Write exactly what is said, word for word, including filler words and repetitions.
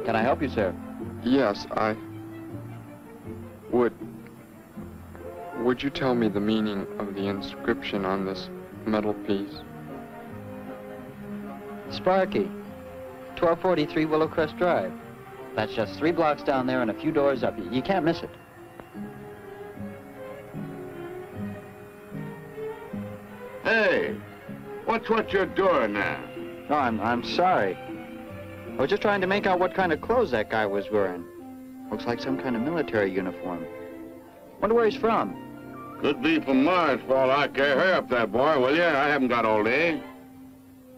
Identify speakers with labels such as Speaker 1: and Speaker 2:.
Speaker 1: Can I help you, sir?
Speaker 2: Yes, I... Would... Would you tell me the meaning of the inscription on this metal piece?
Speaker 1: Sparky. twelve forty-three Willowcrest Drive. That's just three blocks down there and a few doors up. You, you can't miss it.
Speaker 3: Hey, what's what you're doing now?
Speaker 1: No, I'm, I'm sorry. I was just trying to make out what kind of clothes that guy was wearing. Looks like some kind of military uniform. Wonder where he's from.
Speaker 3: Could be from Mars for all I care. Hurry up there, boy, will you? I haven't got all day.